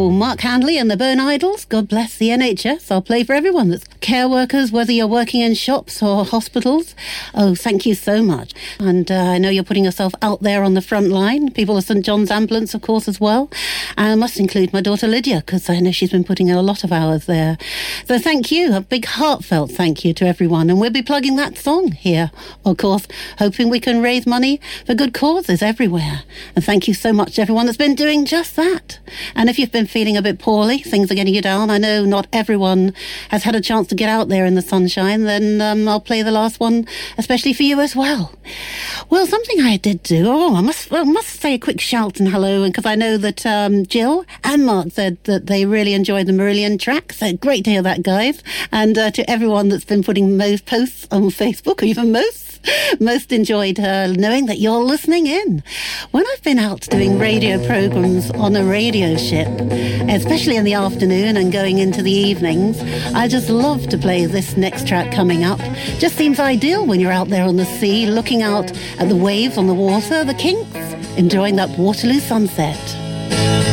Oh, Mark Handley and the Bone Idols, God bless the NHS. I'll play for everyone that's care workers, whether you're working in shops or hospitals. Oh, thank you so much. And I know you're putting yourself out there on the front line. People of St John's Ambulance, of course, as well. And I must include my daughter Lydia, because I know she's been putting in a lot of hours there. So thank you, a big heartfelt thank you to everyone. And we'll be plugging that song here, of course, hoping we can raise money for good causes everywhere. And thank you so much to everyone that's been doing just that. And if you've been feeling a bit poorly, things are getting you down, I know not everyone has had a chance to get out there in the sunshine, then I'll play the last one, especially for you as well. Well, something I did do, I must say a quick shout and hello, because I know that Jill and Mark said that they really enjoyed the Marillion track, so great to hear that, guys. And to everyone that's been putting most posts on Facebook, or even most enjoyed knowing that you're listening in. When I've been out doing radio programs on a radio ship, especially in the afternoon and going into the evenings, I just love to play this next track coming up. Just seems ideal when you're out there on the sea, looking out at the waves on the water, the Kinks, enjoying that Waterloo sunset.